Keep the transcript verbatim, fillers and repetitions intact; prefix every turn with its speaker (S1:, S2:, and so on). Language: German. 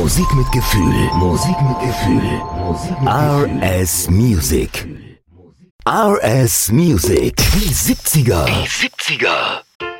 S1: Musik mit Gefühl. Musik mit Gefühl. Musik mit R S Music. R S Music. Die siebziger. Die siebziger.